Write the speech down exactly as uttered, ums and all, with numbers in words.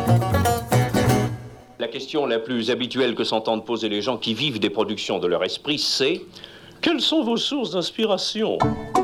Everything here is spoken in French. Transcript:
La question la plus habituelle que s'entendent poser les gens qui vivent des productions de leur esprit, c'est... Quelles sont vos sources d'inspiration ?